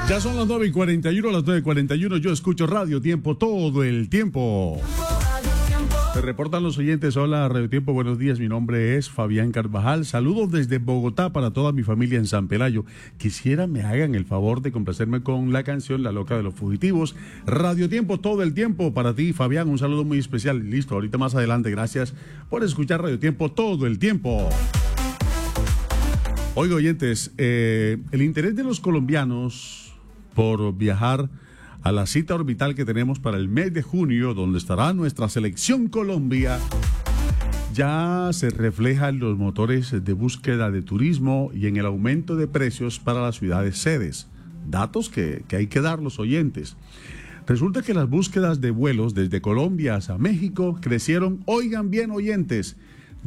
Ya son las 9:41, las 9:41. Yo escucho Radio Tiempo todo el tiempo. Se reportan los oyentes. Hola, Radio Tiempo, buenos días. Mi nombre es Fabián Carvajal. Saludos desde Bogotá para toda mi familia en San Pelayo. Quisiera me hagan el favor de complacerme con la canción La Loca de los Fugitivos. Radio Tiempo todo el tiempo para ti, Fabián. Un saludo muy especial. Listo, ahorita más adelante. Gracias por escuchar Radio Tiempo todo el tiempo. Oiga, oyentes, el interés de los colombianos por viajar a la cita orbital que tenemos para el mes de junio, donde estará nuestra selección Colombia, ya se refleja en los motores de búsqueda de turismo y en el aumento de precios para las ciudades sedes. Datos que hay que dar los oyentes. Resulta que las búsquedas de vuelos desde Colombia hacia México crecieron, oigan bien oyentes,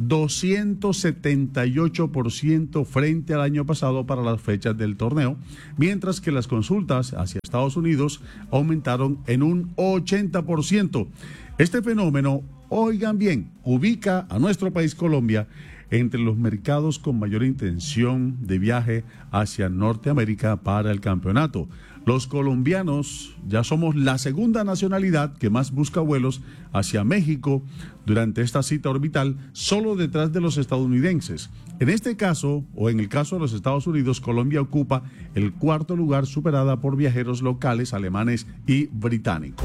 278% frente al año pasado para las fechas del torneo, mientras que las consultas hacia Estados Unidos aumentaron en un 80%. Este fenómeno, oigan bien, ubica a nuestro país Colombia entre los mercados con mayor intención de viaje hacia Norteamérica para el campeonato. Los colombianos ya somos la segunda nacionalidad que más busca vuelos hacia México durante esta cita orbital, solo detrás de los estadounidenses. En este caso, o en el caso de los Estados Unidos, Colombia ocupa el cuarto lugar, superada por viajeros locales, alemanes y británicos.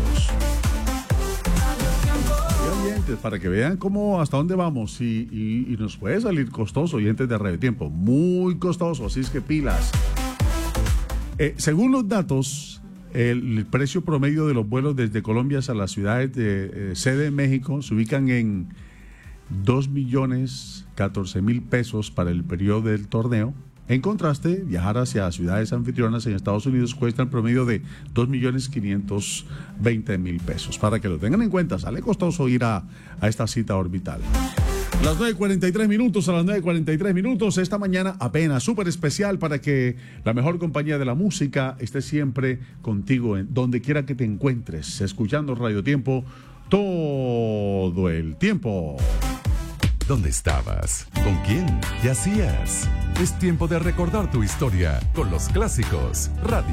Para que vean cómo hasta dónde vamos y nos puede salir costoso, oyentes de Radio Tiempo, muy costoso, así es que pilas. Según los datos, el precio promedio de los vuelos desde Colombia hacia las ciudades de sede en México se ubican en 2.014.000 pesos para el periodo del torneo. En contraste, viajar hacia ciudades anfitrionas en Estados Unidos cuesta el promedio de 2.520.000 pesos. Para que lo tengan en cuenta, sale costoso ir a esta cita orbital. Las 9:43 minutos, a las 9:43 minutos, esta mañana apenas súper especial para que la mejor compañía de la música esté siempre contigo, en donde quiera que te encuentres, escuchando Radio Tiempo todo el tiempo. ¿Dónde estabas? ¿Con quién? ¿Qué hacías? Es tiempo de recordar tu historia con los clásicos Radio